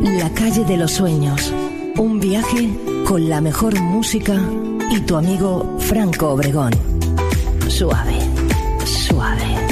La calle de los sueños. Un viaje con la mejor música y tu amigo Franco Obregón. Suave, suave.